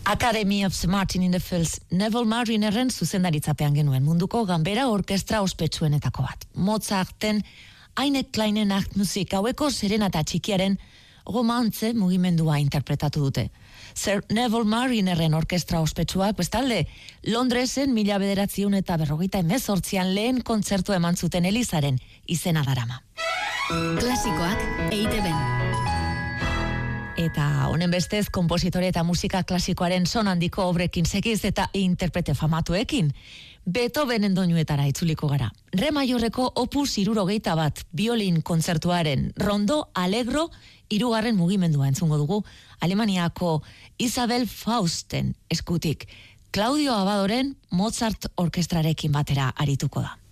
Academy of St. Martin in the Fields Neville Marinerren zuzendaritzapean genuen munduko ganbera orkestra ospetsuenetako bat. Mozarten Eine kleine Nachtmusik haueko serenata txikiaren romantze mugimendua interpretatu dute. Sir Neville Marinerren orkestra ospetsuak bestalde Londresen 1948an lehen kontzertu eman zuten Elizaren izena darama. Klasikoak EITB-n. Eta honen bestez, konpositore eta musika klasikoaren son handiko obrekin segiz eta interprete famatuekin, Beethovenen doinuetara itzuliko gara. Re maiorreko opus 61 biolin kontzertuaren rondo allegro 3. mugimendua entzungo dugu, Alemaniako Isabel Fausten eskutik. Claudio Abadoren Mozart orkestrarekin batera arituko da.